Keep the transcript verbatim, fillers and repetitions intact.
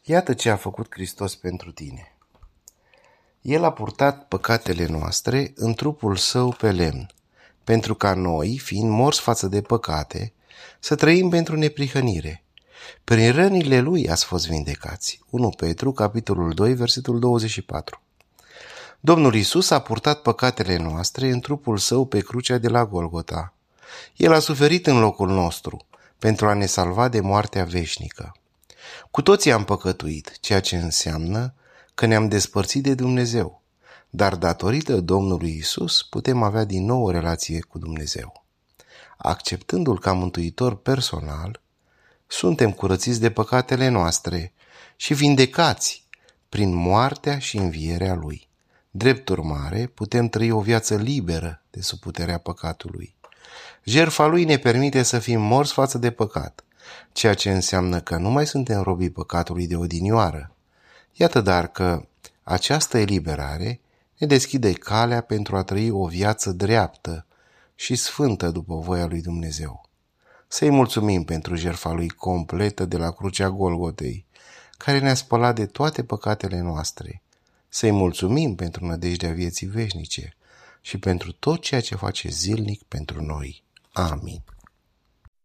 Iată ce a făcut Hristos pentru tine. El a purtat păcatele noastre în trupul său pe lemn, pentru ca noi, fiind morți față de păcate, să trăim pentru neprihănire. Prin rănile lui ați fost vindecați. unu Petru, capitolul doi, versetul douăzeci și patru. Domnul Iisus a purtat păcatele noastre în trupul său pe crucea de la Golgota. El a suferit în locul nostru, pentru a ne salva de moartea veșnică. Cu toții am păcătuit, ceea ce înseamnă că ne-am despărțit de Dumnezeu, dar datorită Domnului Iisus putem avea din nou o relație cu Dumnezeu. Acceptându-L ca mântuitor personal, suntem curățiți de păcatele noastre și vindecați prin moartea și învierea Lui. Drept urmare, putem trăi o viață liberă de sub puterea păcatului. Jertfa Lui ne permite să fim morți față de păcat, ceea ce înseamnă că nu mai suntem robii păcatului de odinioară. Iată dar că această eliberare ne deschide calea pentru a trăi o viață dreaptă și sfântă după voia lui Dumnezeu. Să-i mulțumim pentru jertfa Lui completă de la crucea Golgotei, care ne-a spălat de toate păcatele noastre. Să-i mulțumim pentru nădejdea vieții veșnice și pentru tot ceea ce face zilnic pentru noi. Amin.